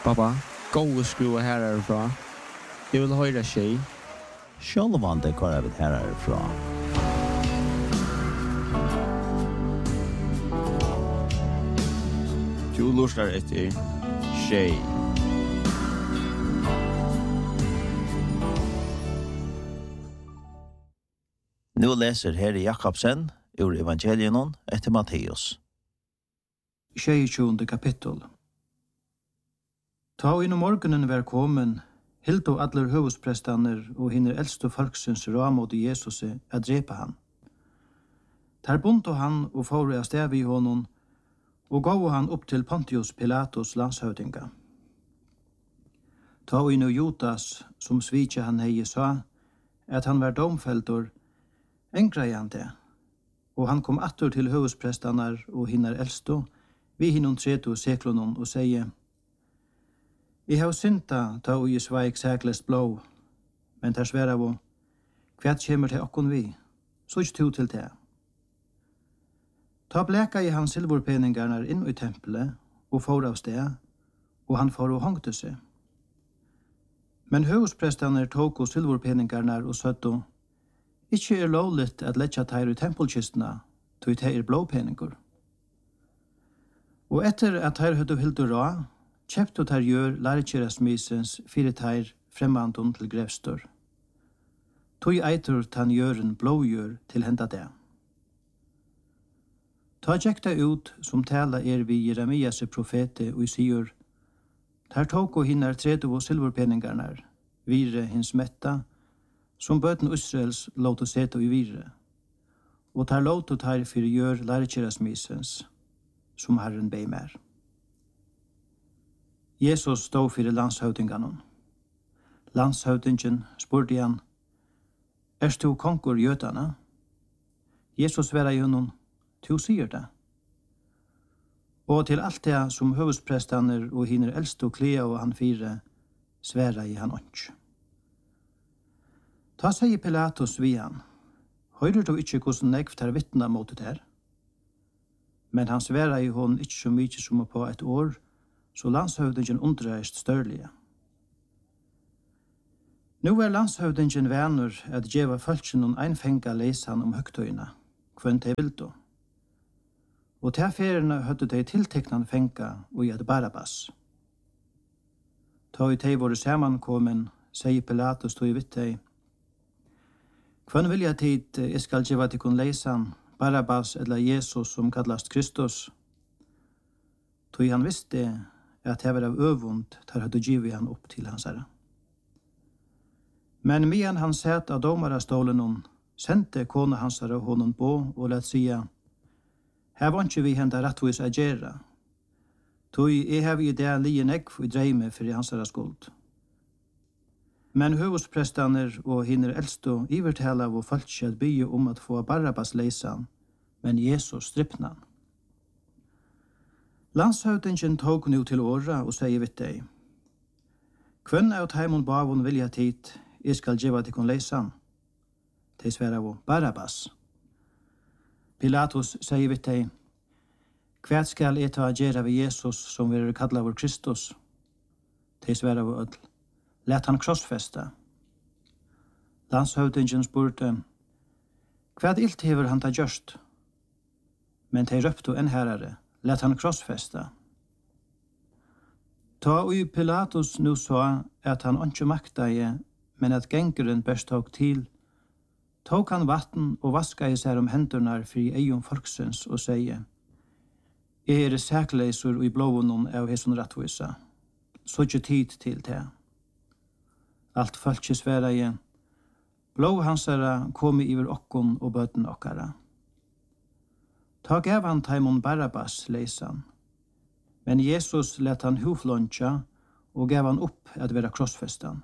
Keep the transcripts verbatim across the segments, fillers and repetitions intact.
Pappa, gå och skruva här härifrån. Jag vill höra tjej. Självan det kvar vi här härifrån. Du lustar efter tjej. Nu läser Herre Jakobsen ur Evangelien efter Matteus. tjugoåttonde kapitel. Ta inn om morgenen var komen, hilt og allar høvusprestaner og hinner eldste folksens ramod i Jesus at drepa han. Der bunto han og fåre av stev i honom, og gav han opp til Pontius Pilatus landshøvdinga. Ta inn og Judas, som svitja han hei sa, at han var domfeltor, engrei han det, og han kom atter til høvusprestanar og hinner eldste, vi hinnom treto seklonon og sier, I har synta ta og i sveik sæklest blå, men tar sværa av, hva kommer til okkon vi, så ikke to til det. Ta bleka i hans silverpeningarnar inn i tempelet, og får av sted, og han får og hongte seg. Men høvusprestaner tok og silverpeningarnar og søtto, ikke er lovligt at letja teir i tempelkistena, tog teir blåpeningur. Og etter at teir høyde hildur ra, kjøpt og tar gjør lærkjerasmisens fire teir fremmandun til grevstor. Tog eitur tan gjøren blågjør til henda det. Ta tjekta ut som tala er vi Jeremias profete og i sier, tar tog og hinnar tredo og silverpeningarnar, vire hins metta, som bøten Israels låt å sete i vire, og tar låt å tar for gjør lærkjerasmisens, som Herren bei mer. Jesus stod for landshøvdinganon. Landshøvdingen spurte han, «Erst du konkur jødana?» Jesus sværa i honom, «Tu sier det». Og til alt det som høvusprestaner og hinner eldste og klea og han fire, sværa i han ånds. Ta seg Pilatus vi han, «Høyrer du ikke hvordan nekv tar vittna mot det her?» Men han sværa i hon ikke så mykje som på et år, så landshøvdingen undreist størlige. Nå er landshøvdingen venner at djeva følgen noen einfenga leisan om høgtøyna, kvendt de vildo. Og til feriene høtte de tilteknan fenga og i et Barabbas. Ta i de våre samankommen, sier Pilatus tog i vittei, «Kvann vil jeg tid jeg skal djeva til kun leisan, Barabbas eller Jesus som kallast Kristus?» Tog han visste at det var av øvund tar hadde givet han opp til hans herre. Men medan han sett av domarastålen hon, sendte kone hans herre honom på og lett sia, «Her var ikke vi henda rettvis agera. Tog jeg har i det lige negv i dreime for hans herre skuld. Men høvusprestaner og hinner eldstå ivertala av og falskje at bygge om at få Barabbas leisan, men Jesus strippna han. Landshøvdingen tog nu til åra og sier vitt deg, «Kvønn av taimon bavon vilja tid, jeg skal djeva til kon leisan?» De sværa av Barabbas. Pilatus sier vitt deg, «Hva skal jeg ta gjerra ved Jesus som vil kalla vår Kristus?» De sværa av ødel, «Let han krossfesta?» Landshøvdingen spurte, «Hva ilt hever han ta gjørst?» Men de røpte en herare, «Let han krossfesta?» Ta og Pilatus nu sa at han ikke makta i, men at gengeren best tok til, tok han vatten og vaska i seg om hendurnar for i eion folksens og sier, «Jeg er sækleisur i blåvunnen av hesson rattvisa, så ikke tid til det.» Alt folkje sværa i, «Blå hansara kom iver okkon og bøten okkara.» Ta gav han taimon Barabbas leisan, men Jesus let han huflonja og gav han opp at vera krossfestan.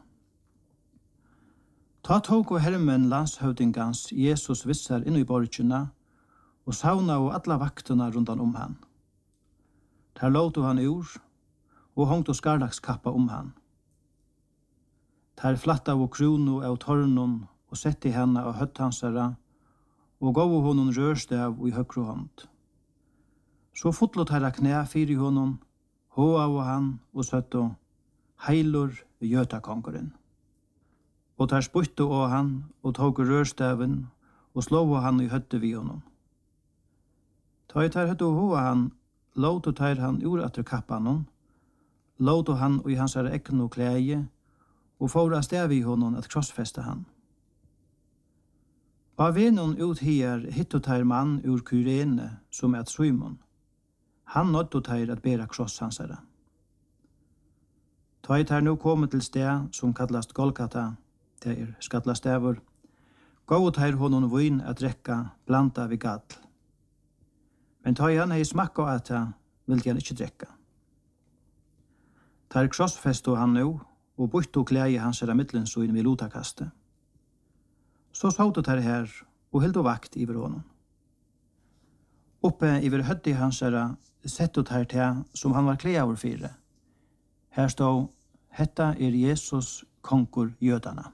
Ta tog og hermen landshøvdingans Jesus vissar inn i borgina og sauna og alla vaktuna rundan om han. Der låto han ur og hongt og skarlagskappa om han. Der flatta av krono av tornon og sette henne av høtthansara og gav honom rørstav i høyre hånd. Så fotlot herra knæ fyr i honom, hoa av han og søtto, heilur jötakongeren. Og tar spytte av han, og tog rørstaven, og slå han i høtte vi honom. Ta i tar høtte hoa han, låt tar han ur atter kappanon, låt han og i hans er ekno klæje, og fåra stav i honom at krossfesta han. Av venon ut her hitto tar mann ur Kyrene, som er Simon. Han nådde tar at bera kross hans herre. Ta i tar nu kommet til sted som kallast Golgata, det er skattlastäver, gå ut her honom vin at drekka blanda vid gatl. Men ta i han hei smakka at han ville han ikke drekka. Tar krossfesto han nu, og bytto klæje hans era mittlensuin vid lotakaste. Så sautet her her, og hildo vakt iver honom. Oppe iver høtti hans era, settot her til som han var klæavur fire. Her stod, hetta er Jesus konkur jødana.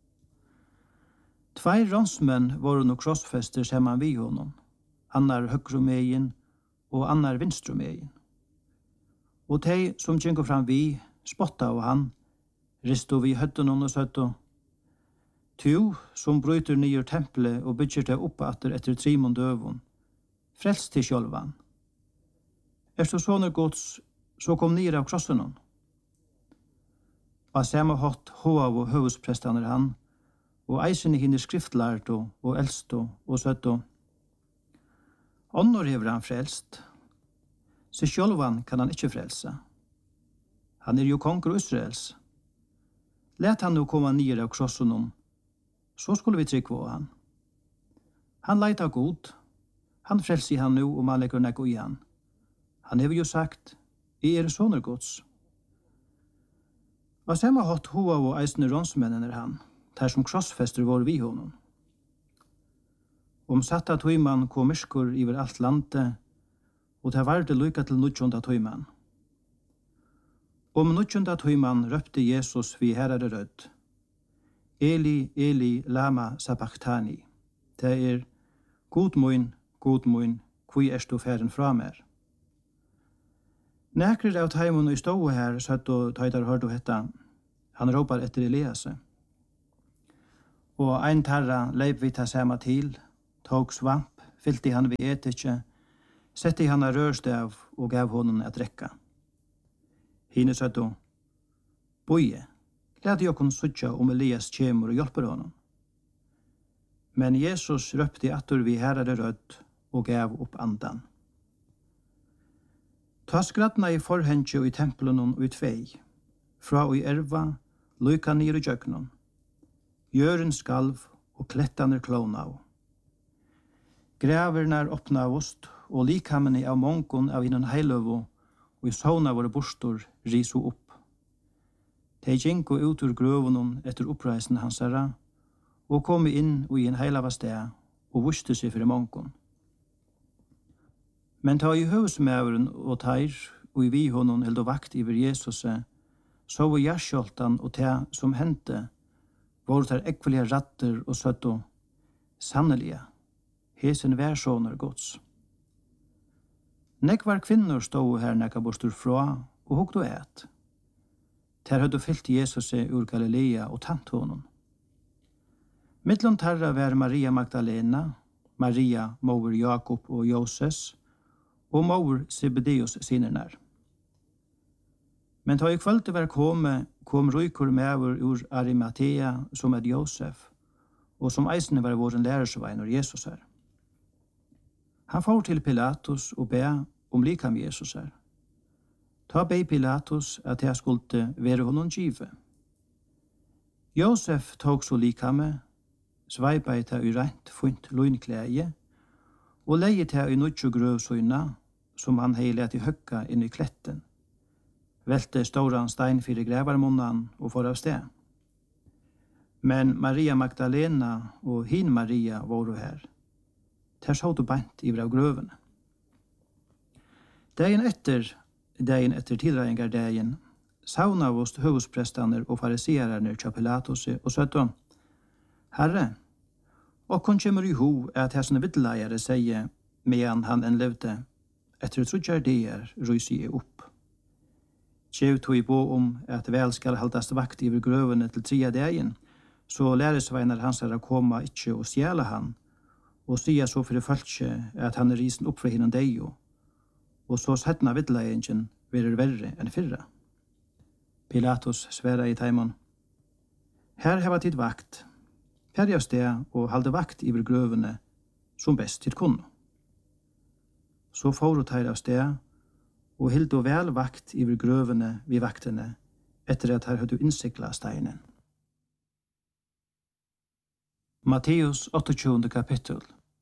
Tvei ronsmenn var no krossfester saman vi honom, annar høgrumegin og annar vinstrumegin. Og tei som gjengur fram vi, spotta av han, risto vi høttenon og søtto. Tu som bryter nyer tempelet og byggjer det oppe atter etter trimon døvun, frelst til sjølvan. Er så sånne gods, så kom nyer av krossenon. Og samme hatt hov og høvesprestaner han, og eisen i hinne skriftlarto og eldsto og søtto. Onnor hever han frelst. Så sjølvan kan han ikke frelsa. Han er jo konger Israels. Let han nu komma nyer av krossenon, så skulle vi trykke på han. Han leita god. Han frelser han nu og man legger nekko i han. Han har jo sagt, I er sånne gods. Og samme hatt hova og eisne ronsmennen er han, der som krossfester var vi honom. Om satta tøyman kom myrskur iver alt landet, og det var det lykka til nutjonda tøyman. Om nutjonda tøyman røpte Jesus vi herare rødd. Eli, Eli, lama sabachthani. Det er god moin, god moin, hvor er du færen fra mer? Nekrir av taimon og ståe her, søtt og tøytar hørte hetta, han råpar etter Eliase. Og ein tarra leip vi ta sama til, tog svamp, fyllte han vi etikje, sette han a rørstav og gav honom at drekka. Hine søtt og, boie, lade jeg kunne sutja om Elias kjemur og hjelper honom. Men Jesus røpte atter vi herare rødd og gav opp andan. Ta skratna i forhengje og i tempelen og i tvei, fra og i erva, lykka nir i jøknon. Gjøren skalv og klettaner klona av. Grævernar åpna av ost, og likhammene av mongon av innan heiløvo, og i sauna våre bostor riso opp. De gjenko ut ur grøvunnen etter oppreisen hans herra, og kom inn og i en heilava sted, og vuste seg for mongon. Men ta i høvesmæveren og teir, og i vi honom held og vakt iver Jesus, så var gjerskjoltan og te som hente, var der ekvelige ratter og søtto, sannelige, hesen værsåner gods. Nekvar kvinnor stod her nekka bostur fra, og hugd og et. Ter hadde fyllt Jesus ur Galilea og tant honom. Mittlom tarra var Maria Magdalena, Maria, mover Jakob og Joses, og mover Zebedeus sinernar. Men ta i kvölde var komme, kom rykur mever ur Arimathea, som er Josef, og som eisne var våren lærersvein og Jesus her. Han får til Pilatus og be om likam Jesus her. Ta bei Pilatus at jeg skulle være honom give. Josef tog så likame, sveibeita i rent funt løgnklæje, og leie til i nødjo grøvsøyna, som han hei let i høkka inn i kletten. Velte ståran stein fyrir grævarmunnan og for av sted. Men Maria Magdalena og hin Maria var her. Der så du bant i av grøvene. Dagen etter, dagen etter tilreiningar dagen, sauna vost høvesprestaner og fariseerarner kja Pilatus og søtta, Herre, og kon kjemur i ho at hesne viddeleiere sier, medan han enn levde, etter trudjar dier rysi i opp. Gjev tog i bo om at vel skal haltast vakt iver grøvene til tria dagen, så læresveinar hans er å koma ikkje og stjæla han, og sia så fyrir fölkje at han er risen opp fra hinnan deio, og så setna vidleingen verir verre enn fyrra. Pilatus sværa i taimon. Her heva tid vakt, færg av sted og halde vakt iver grøvene som best tid kunne. Så får teir av sted, og hildu vel vakt iver grøvene vi vaktene, etter at her høydu innsikla steinen. Matteus åttiotjugonde kapittel.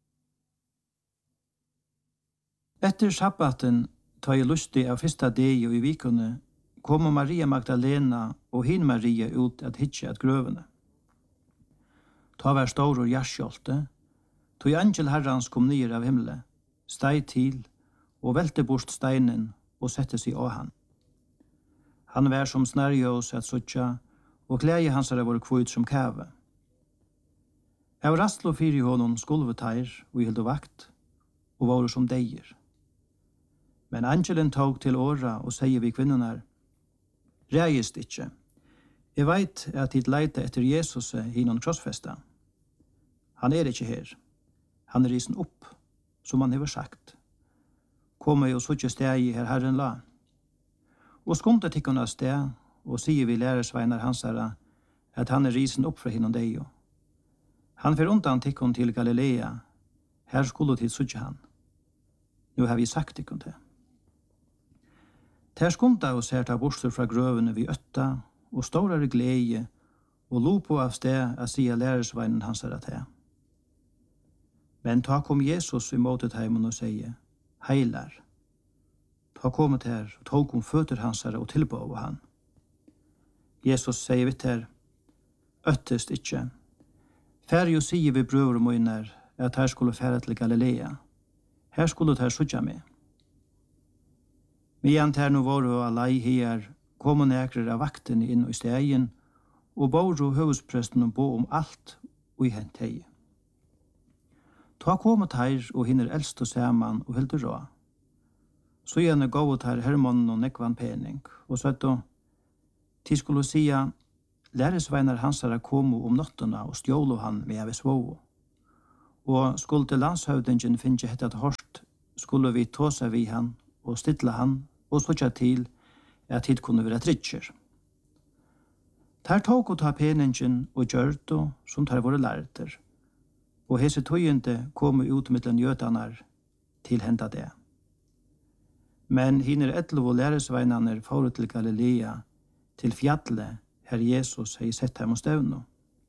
Etter sabbaten ta i lustig av fyrsta deio i vikone, kom Maria Magdalena og hin Maria ut at hitje at grøvene. Ta var stor og gjerskjolte, tog angel herrans kom nyer av himle, steg til og velte bort steinen og sette seg av han. Han var som snarjås at suttja, og klæje hans er vår kvitt som kæve. Av rastlo fyri honom skulveteir og hildu vakt, og var som deier. Men angelen tog til åra og sier vi kvinnenar, «Reist ikkje. Jeg veit at hit leite etter Jesus hinnom krossfesta. Han er ikkje her. Han er risen opp, som han hever sagt. Komme og suttje stegi her Herren la. Og skumte tikkona steg, og sier vi lærersveinar hansara, at han er risen opp fra hinnom deio. Han fer undan tikkon til Galilea, her skulle tid suttje han. Nu har vi sagt tikkon til. Ter skumta og ser ta borstur fra grøvene vi øtta, og stårare gleie, og lopo av sted a sia lærersveinen hansara til. Men ta kom Jesus i måtet heimen og sier, heilar. Ta kommet her, og tog om føtter hansara og tilbå av han. Jesus sier vitt her, øttest ikkje. Fær jo sier vi brøver møyner at her skulle fære til Galilea. Her skulle her sutja med. Medan her nå var og alai her, kom og nekrer av vakten inn i stegen, og bor og høvespresten og bo om alt og i hent hei. Ta kommet her og hinner eldst og saman og hilder rå. Så gjerne gav her Hermannen og nekvan pening, og så etter, de skulle sia, læresveinar hansara komo om nottena og stjålo han med av svå. Og skulle landshøvdingen finne hette hårst, skulle vi tåsa vi han og stilla han og sutja til at hit kunne være tritsjer. Der tok og ta peningen og gjørto som tar våre lærter, og hese tøyende kom ut mittlen jøtanar til henta det. Men hinner etlo læresveinaner får til Galilea, til fjallet, her Jesus hei sett hem og stevno.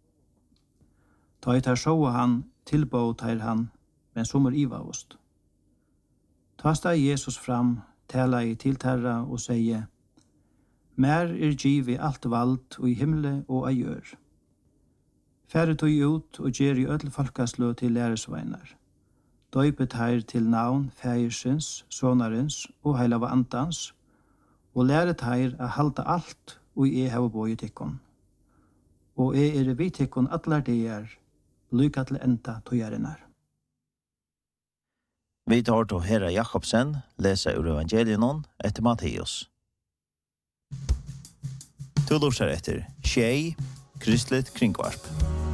Ta i tar sjå han, tilbå tar han, men som er ivavost. Ta steg Jesus fram, tala i tiltarra og sier, «Mer er givi alt vald og i himle og a gjør. Færre tog ut og gjer i ødel folkaslå til læresveinar. Døypet her til navn fægersins, sonarins og heilava andans, og læret her a halda alt og jeg har boi tikkon. Og jeg er vi tikkon atlar deir, lykka til enda togjerinar.» Vi tar til Herre Jakobsen, lesa ur evangelien etter Matteus. To lortar etter Tjei, Kristlet Kringvarp.